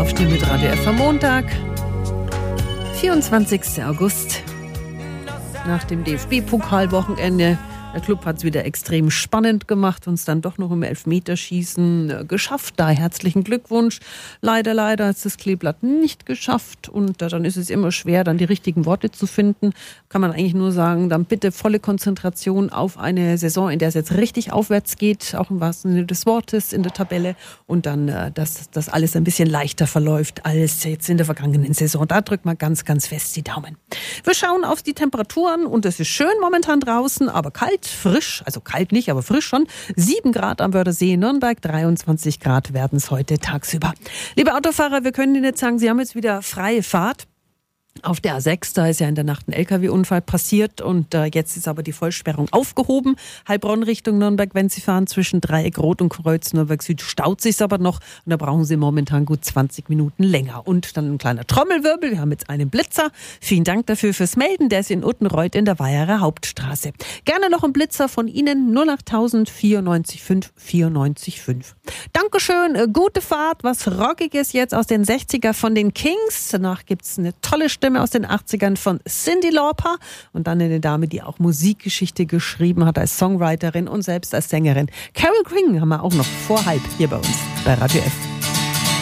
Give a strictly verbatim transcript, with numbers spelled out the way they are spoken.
Aufstehen mit Radio F am Montag, vierundzwanzigsten August, nach dem D F B-Pokalwochenende. Der Club hat es wieder extrem spannend gemacht, uns dann doch noch im Elfmeterschießen geschafft. Da herzlichen Glückwunsch. Leider, leider hat es das Kleeblatt nicht geschafft und dann ist es immer schwer, dann die richtigen Worte zu finden. Kann man eigentlich nur sagen, dann bitte volle Konzentration auf eine Saison, in der es jetzt richtig aufwärts geht, auch im wahrsten Sinne des Wortes in der Tabelle und dann, dass das alles ein bisschen leichter verläuft als jetzt in der vergangenen Saison. Da drückt man ganz, ganz fest die Daumen. Wir schauen auf die Temperaturen und es ist schön momentan draußen, aber kalt. Frisch, also kalt nicht, aber frisch schon. sieben Grad am Wörthersee in Nürnberg, dreiundzwanzig Grad werden es heute tagsüber. Liebe Autofahrer, wir können Ihnen jetzt sagen, Sie haben jetzt wieder freie Fahrt. Auf der A sechs, da ist ja in der Nacht ein L K W-Unfall passiert und äh, jetzt ist aber die Vollsperrung aufgehoben. Heilbronn Richtung Nürnberg, wenn Sie fahren, zwischen Dreieck Rot und Kreuz Nürnberg Süd staut sich's aber noch und da brauchen Sie momentan gut zwanzig Minuten länger. Und dann ein kleiner Trommelwirbel, wir haben jetzt einen Blitzer. Vielen Dank dafür fürs Melden, der ist in Uttenreuth in der Weiherer Hauptstraße. Gerne noch ein Blitzer von Ihnen, null acht null null neun vier fünf vier neun fünf. Dankeschön, äh, gute Fahrt, was Rockiges jetzt aus den sechziger von den Kings. Danach gibt's eine tolle Stimme aus den achtzigern von Cyndi Lauper und dann eine Dame, die auch Musikgeschichte geschrieben hat als Songwriterin und selbst als Sängerin. Carol King haben wir auch noch vor halb hier bei uns bei Radio F.